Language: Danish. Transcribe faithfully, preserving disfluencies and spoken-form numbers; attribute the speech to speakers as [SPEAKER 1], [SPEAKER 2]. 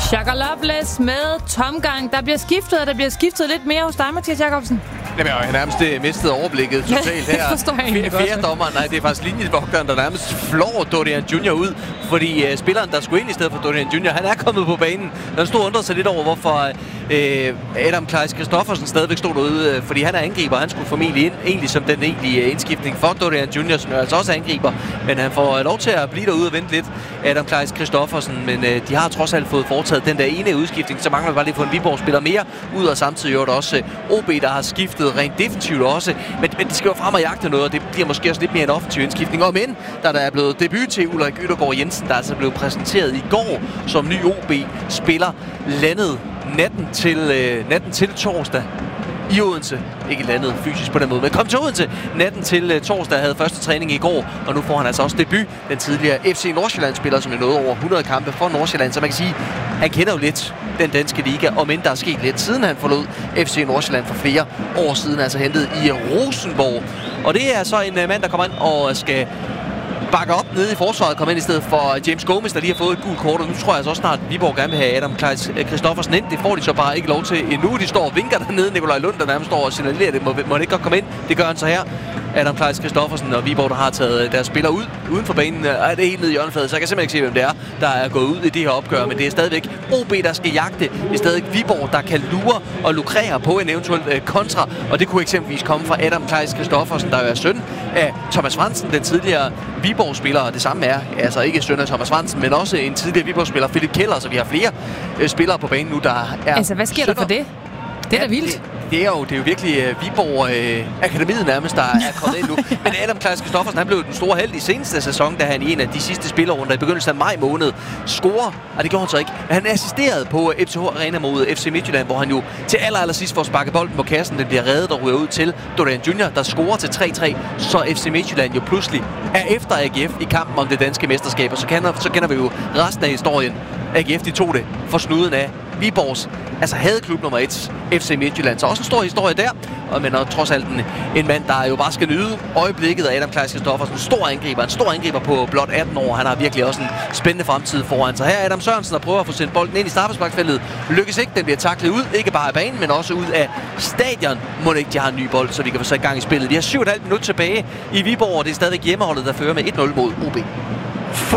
[SPEAKER 1] Shaka Loveless med tomgang. Der bliver skiftet, og der bliver skiftet lidt mere hos dig, Mathias Jacobsen.
[SPEAKER 2] Jamen, jeg har nærmest mistet overblikket totalt her.
[SPEAKER 1] Det forstår jeg egentlig godt.
[SPEAKER 2] Fjerde dommer, nej, det er faktisk linjevogteren, der nærmest flår Dorian junior ud. Fordi uh, spilleren, der skulle ind i stedet for Dorian junior, han er kommet på banen. Der stod undret sig lidt over, hvorfor uh, Adam Kleis Christoffersen stadigvæk stod derude. Uh, fordi han er angriber, han skulle formentlig ind, egentlig som den egentlige uh, indskiftning for Dorian junior, som er altså også angriber. Men han får uh, lov til at blive derude og vente lidt, Adam Kleis Christoffersen. Men uh, de har trods alt fået foretaget den der ene udskiftning, så mangler vi bare lige få en Viborg-spiller mere ud, og samtidig jo også uh, O B, der har skiftet rent defensivt også. Men, men de skal jo frem og jagte noget, og det bliver måske også lidt mere en offensiv indskiftning. Og men, der der er blevet debut til Ulrik Yttergaard Jensen, der altså blev præsenteret i går som ny O B-spiller, landet natten til, øh, natten til torsdag i Odense. Ikke landet fysisk på den måde, men kom til Odense natten til uh, torsdag, havde første træning i går, og nu får han altså også debut. Den tidligere F C Nordsjælland-spiller, som er nået over hundrede kampe for Nordsjælland, så man kan sige, han kender jo lidt den danske liga, og men der er sket lidt siden han forlod F C Nordsjælland for flere år siden, altså hentet i Rosenborg. Og det er så en uh, mand, der kommer ind og skal bakke op nede i forsvaret, komme ind i stedet for James Gomez, der lige har fået et gult kort, og nu tror jeg altså også snart, at Viborg gerne vil have Adam Kleis Christoffersen ind. Det får de så bare ikke lov til endnu. De står og vinker dernede. Nikolaj Lund, der nærmest står og signalerer, det må, må ikke godt komme ind. Det gør han så her. Adam Kleis Christoffersen og Viborg, der har taget deres spillere ud uden for banen. Er det helt nede i hjørnefladet, så jeg kan simpelthen ikke se, hvem det er, der er gået ud i det her opgør. Men det er stadigvæk O B, der skal jagte. Det er stadig Viborg, der kan lure og lukrere på en eventuel øh, kontra. Og det kunne eksempelvis komme fra Adam Kleis Christoffersen, der er søn af Thomas Fransen, den tidligere Viborg-spiller. Og det samme er altså ikke søn af Thomas Fransen, men også en tidligere Viborg-spiller, Philip Keller. Så vi har flere øh, spillere på banen nu, der er
[SPEAKER 1] Altså, hvad sker sønner. der for det? Det er da vildt.
[SPEAKER 2] Det, det, er jo, det er jo virkelig uh, Viborg uh, Akademiet nærmest, der er kommet ind nu. Men Adam Kleis Christoffersen, han blev den store held i seneste sæson, da han i en af de sidste spillerunder i begyndelsen af maj måned scorer. Og det gjorde han så ikke. Men han assisterede på F C H Arena mod F C Midtjylland, hvor han jo til aller, aller sidst får sparket bolden på kassen. Den bliver reddet og ryger ud til Dorian junior, der scorer til tre tre. Så F C Midtjylland jo pludselig er efter A G F i kampen om det danske mesterskab. Og så kender, så kender vi jo resten af historien. A G F, de tog det for snuden af Viborgs, altså hadeklub nummer et, F C Midtjylland. Så også en stor historie der, og men og trods alt en, en mand, der jo bare skal nyde øjeblikket af Adam Kleis Christoffersen. En stor angriber, en stor angriber på blot atten år. Han har virkelig også en spændende fremtid foran sig. Her er Adam Sørensen, der prøver at få sendt bolden ind i straffesparksfeltet. Lykkes ikke, den bliver taklet ud, ikke bare af banen, men også ud af stadion. Må ikke, de har en ny bold, så vi kan få sat i gang i spillet. Vi har syv komma fem minutter tilbage i Viborg, og det er stadig hjemmeholdet, der fører med et nul mod O B.